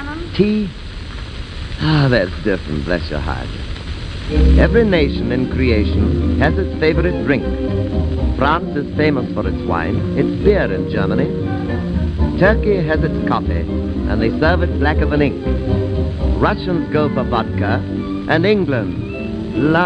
Shannon? Tea? Ah, that's different, bless your heart. Every nation in creation has its favorite drink. France is famous for its wine, its beer in Germany. Turkey has its coffee, and they serve it blacker than ink. Russians go for vodka, and England